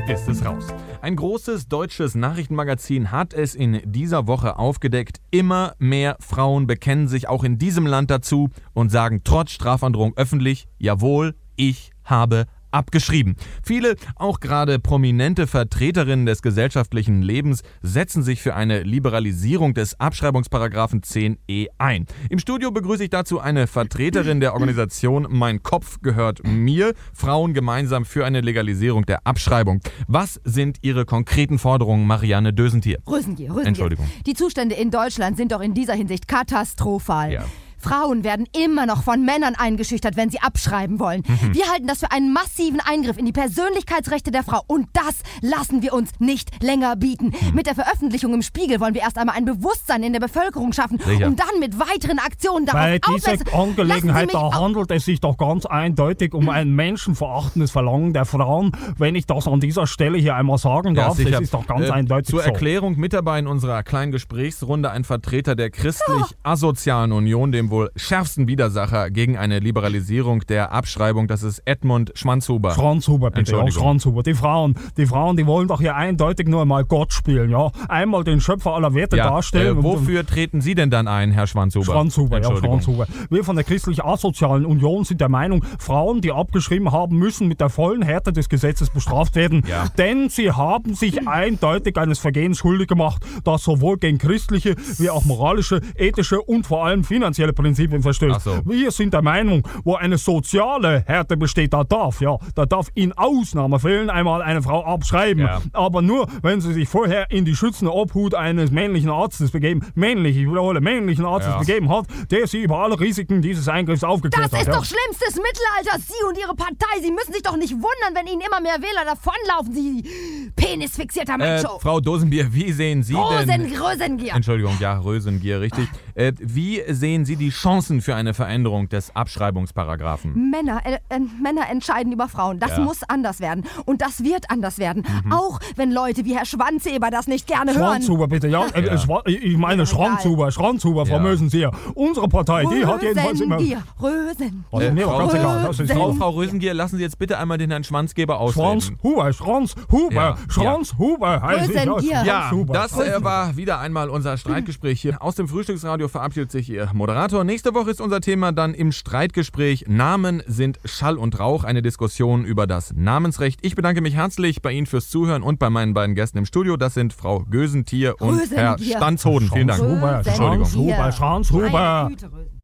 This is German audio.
ist es raus. Ein großes deutsches Nachrichtenmagazin hat es in dieser Woche aufgedeckt. Immer mehr Frauen bekennen sich auch in diesem Land dazu und sagen trotz Strafandrohung öffentlich, jawohl, ich habe abgeschrieben. Viele, auch gerade prominente Vertreterinnen des gesellschaftlichen Lebens, setzen sich für eine Liberalisierung des Abschreibungsparagraphen 10e ein. Im Studio begrüße ich dazu eine Vertreterin der Organisation Mein Kopf gehört mir, Frauen gemeinsam für eine Legalisierung der Abschreibung. Was sind Ihre konkreten Forderungen, Marianne Dösentier? Rösengier. Entschuldigung. Die Zustände in Deutschland sind doch in dieser Hinsicht katastrophal. Ja. Frauen werden immer noch von Männern eingeschüchtert, wenn sie abschreiben wollen. Wir halten das für einen massiven Eingriff in die Persönlichkeitsrechte der Frau. Und das lassen wir uns nicht länger bieten. Mit der Veröffentlichung im Spiegel wollen wir erst einmal ein Bewusstsein in der Bevölkerung schaffen, um dann mit weiteren Aktionen darauf aufmerksam... Bei dieser Angelegenheit, da handelt es sich doch ganz eindeutig um ein menschenverachtendes Verlangen der Frauen. Wenn ich das an dieser Stelle hier einmal sagen darf, sicher. das ist doch ganz eindeutig Zur so. Erklärung mit dabei in unserer kleinen Gesprächsrunde ein Vertreter der christlich-asozialen Union, dem wohl schärfsten Widersacher gegen eine Liberalisierung der Abschreibung. Das ist Edmund Schwanzhuber. Schranzhuber, bitte. Ja, Schranzhuber. Die Frauen, die wollen doch hier eindeutig nur mal Gott spielen, ja. Einmal den Schöpfer aller Werte darstellen. Wofür treten Sie denn dann ein, Herr Schwanzhuber? Schranzhuber. Wir von der christlich-asozialen Union sind der Meinung, Frauen, die abgeschrieben haben, müssen mit der vollen Härte des Gesetzes bestraft werden. Ja. Denn sie haben sich eindeutig eines Vergehens schuldig gemacht, das sowohl gegen christliche wie auch moralische, ethische und vor allem finanzielle Prinzipien verstößt. So. Wir sind der Meinung, wo eine soziale Härte besteht, da darf in Ausnahmefällen einmal eine Frau abschreiben. Ja. Aber nur, wenn sie sich vorher in die schützende Obhut eines männlichen Arztes begeben, männlichen Arztes begeben hat, der sie über alle Risiken dieses Eingriffs aufgeklärt hat. Das ist doch schlimmstes Mittelalter. Sie und Ihre Partei, Sie müssen sich doch nicht wundern, wenn Ihnen immer mehr Wähler davonlaufen, Sie penisfixierter Macho. Frau Dosenbier, wie sehen Sie Rösengier. Entschuldigung, ja, Rösengier, richtig. Wie sehen Sie die Chancen für eine Veränderung des Abschreibungsparagraphen? Männer entscheiden über Frauen. Das muss anders werden. Und das wird anders werden. Auch wenn Leute wie Herr Schwanzhuber das nicht gerne hören. Schranzhuber, bitte, ja. Ich meine Schranzhuber, Frau Mösenseer. Unsere Partei, die hat jedenfalls immer... Frau Rösengier, lassen Sie jetzt bitte einmal den Herrn Schwanzgeber ausreden. Schranzhuber. Rösengier. Ja, das war wieder einmal unser Streitgespräch hier. Aus dem Frühstücksradio verabschiedet sich Ihr Moderator. Nächste Woche ist unser Thema dann im Streitgespräch Namen sind Schall und Rauch, eine Diskussion über das Namensrecht. Ich bedanke mich herzlich bei Ihnen fürs Zuhören und bei meinen beiden Gästen im Studio. Das sind Frau Dösentier und Herr Stanzhoden. Vielen Dank. Schranzhuber.